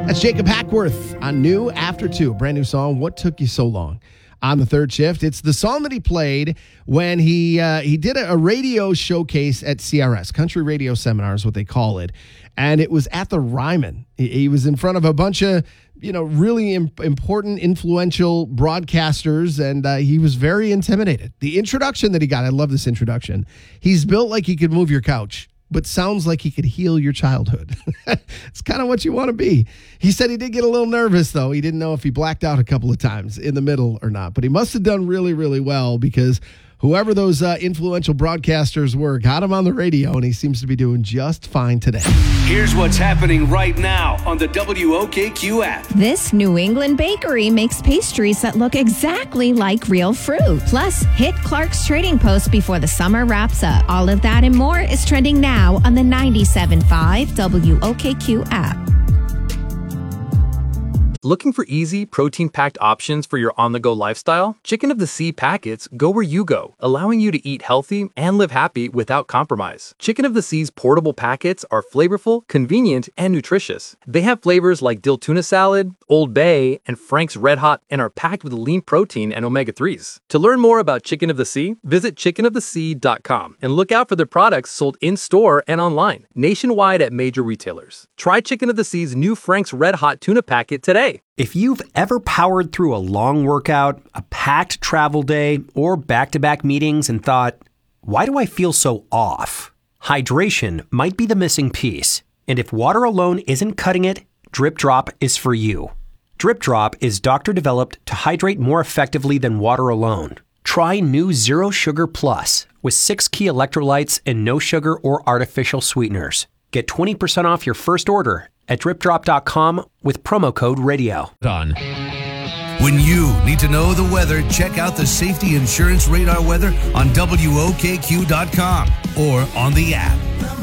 That's Jacob Hackworth on New After 2, a brand new song, What Took You So Long? On the third shift. It's the song that he played when he did a radio showcase at CRS, Country Radio Seminars, what they call it. And it was at the Ryman. He was in front of a bunch of, really important, influential broadcasters, and he was very intimidated. The introduction that he got, I love this introduction. He's built like he could move your couch, but sounds like he could heal your childhood. It's kind of what you want to be. He said he did get a little nervous, though. He didn't know if he blacked out a couple of times in the middle or not, but he must have done really, really well because whoever those influential broadcasters were got him on the radio, and he seems to be doing just fine today. Here's what's happening right now on the WOKQ app. This New England bakery makes pastries that look exactly like real fruit. Plus, hit Clark's Trading Post before the summer wraps up. All of that and more is trending now on the 97.5 WOKQ app. Looking for easy, protein-packed options for your on-the-go lifestyle? Chicken of the Sea packets go where you go, allowing you to eat healthy and live happy without compromise. Chicken of the Sea's portable packets are flavorful, convenient, and nutritious. They have flavors like dill tuna salad, Old Bay, and Frank's Red Hot, and are packed with lean protein and omega-3s. To learn more about Chicken of the Sea, visit chickenofthesea.com and look out for their products sold in-store and online, nationwide at major retailers. Try Chicken of the Sea's new Frank's Red Hot tuna packet today. If you've ever powered through a long workout, a packed travel day, or back-to-back meetings and thought, why do I feel so off? Hydration might be the missing piece. And if water alone isn't cutting it, Drip Drop is for you. Drip Drop is doctor-developed to hydrate more effectively than water alone. Try new Zero Sugar Plus with 6 key electrolytes and no sugar or artificial sweeteners. Get 20% off your first order at dripdrop.com with promo code radio. When you need to know the weather, check out the Safety Insurance Radar weather on WOKQ.com or on the app.